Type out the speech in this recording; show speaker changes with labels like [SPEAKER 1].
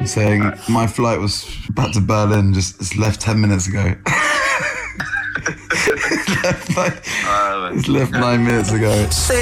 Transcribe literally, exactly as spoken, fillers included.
[SPEAKER 1] saying my flight was back to Berlin just it's left ten minutes ago. It's left, like, it's left nine minutes ago.